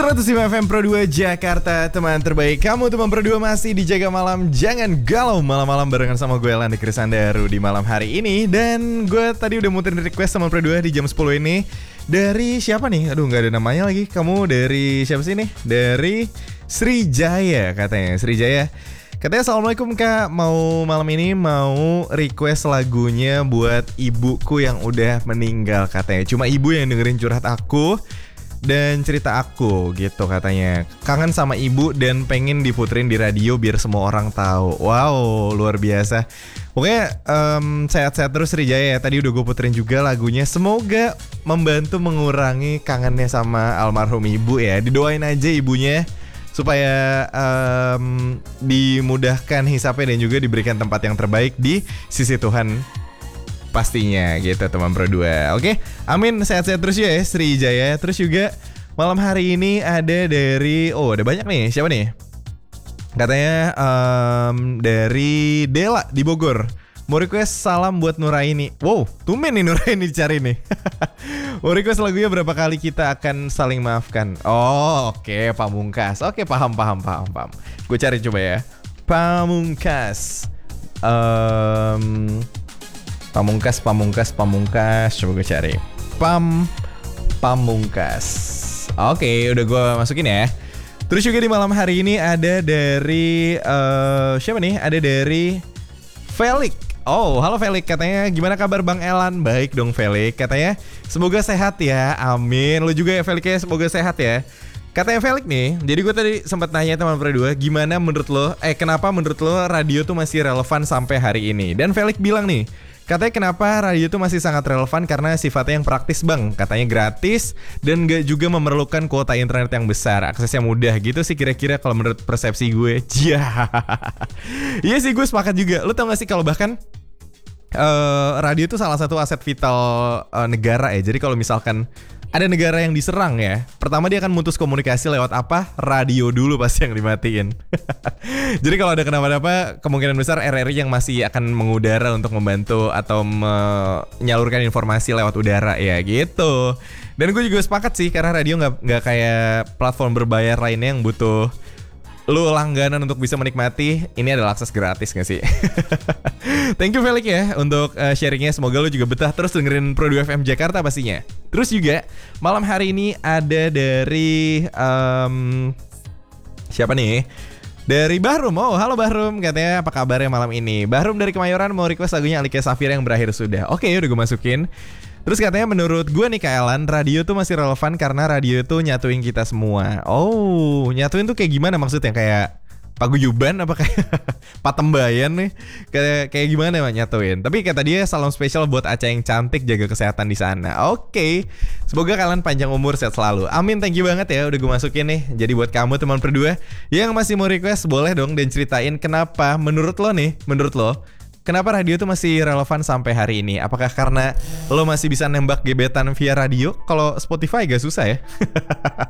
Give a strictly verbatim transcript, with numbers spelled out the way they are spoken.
seratus lima F M Pro dua Jakarta, teman terbaik kamu. Teman Pro dua masih di Jaga Malam. Jangan galau malam-malam barengan sama gue Landi Krisandaru di malam hari ini. Dan gue tadi udah muterin request teman Pro dua di jam sepuluh ini. Dari siapa nih? Aduh, gak ada namanya lagi. Kamu dari siapa sih nih? Dari Srijaya katanya. Srijaya katanya, assalamualaikum kak, mau malam ini mau request lagunya buat ibuku yang udah meninggal katanya. Cuma ibu yang dengerin curhat aku dan cerita aku gitu katanya. Kangen sama ibu dan pengen diputerin di radio biar semua orang tahu. Wow, luar biasa. Pokoknya um, sehat-sehat terus Srijaya ya. Tadi udah gue puterin juga lagunya. Semoga membantu mengurangi kangennya sama almarhum ibu ya. Didoain aja ibunya supaya um, dimudahkan hisapnya dan juga diberikan tempat yang terbaik di sisi Tuhan pastinya gitu teman Pro dua. Oke, amin, sehat-sehat terus ya Srijaya. Terus juga malam hari ini ada dari, oh ada banyak nih, siapa nih? Katanya um, dari Dela di Bogor. Mau request salam buat Nuraini. Wow, tumben nih Nuraini dicari nih. Mau request lagunya berapa kali kita akan saling maafkan. Oh oke, okay, Pamungkas. Oke, okay, paham, paham, paham, paham. Gue cari coba ya. Pamungkas. Um, pamungkas, Pamungkas, Pamungkas. Coba gue cari. Pam, Pamungkas. Oke, okay, udah gue masukin ya. Terus juga di malam hari ini ada dari uh, siapa nih? Ada dari Felix. Oh, halo Felix, katanya gimana kabar Bang Elan? Baik dong Felix, katanya semoga sehat ya, amin. Lu juga ya Felix ya, semoga sehat ya. Katanya Felix nih, jadi gue tadi sempat nanya teman Pro dua, gimana menurut lo, eh kenapa menurut lo radio tuh masih relevan sampai hari ini? Dan Felix bilang nih, katanya kenapa radio tuh masih sangat relevan karena sifatnya yang praktis bang. Katanya gratis dan gak juga memerlukan kuota internet yang besar, aksesnya mudah gitu sih kira-kira kalau menurut persepsi gue. Iya. Iya sih, gue sepakat juga. Lo tau gak sih kalau bahkan uh, radio itu salah satu aset vital uh, negara ya. Jadi kalau misalkan ada negara yang diserang ya, pertama dia akan mutus komunikasi lewat apa? Radio dulu pasti yang dimatiin. Jadi kalau ada kenapa-napa, kemungkinan besar R R I yang masih akan mengudara untuk membantu atau menyalurkan informasi lewat udara ya gitu. Dan gue juga sepakat sih, karena radio gak, gak kayak platform berbayar lainnya yang butuh lu langganan untuk bisa menikmati. Ini adalah akses gratis gak sih? Thank you Felix ya untuk uh, sharingnya. Semoga lu juga betah terus dengerin Pro dua F M Jakarta pastinya. Terus juga malam hari ini ada dari um, siapa nih? Dari Bahrum. Oh halo Bahrum, katanya apa kabarnya malam ini? Bahrum dari Kemayoran mau request lagunya Alika Safira yang berakhir sudah. Oke, udah gue masukin. Terus katanya menurut gue nih Kak Elan, radio tuh masih relevan karena radio tuh nyatuin kita semua. Oh, nyatuin tuh kayak gimana maksudnya? Kayak paguyuban apa kayak patembayan nih? Kayak kayak gimana emang nyatuin? Tapi kata dia salam spesial buat Aca yang cantik, jaga kesehatan di sana. Oke, semoga kalian panjang umur, sehat selalu. Amin, thank you banget ya udah gue masukin nih. Jadi buat kamu teman Pro dua yang masih mau request, boleh dong dan ceritain kenapa menurut lo nih, menurut lo kenapa radio tuh masih relevan sampai hari ini? Apakah karena lo masih bisa nembak gebetan via radio? Kalau Spotify gak susah ya.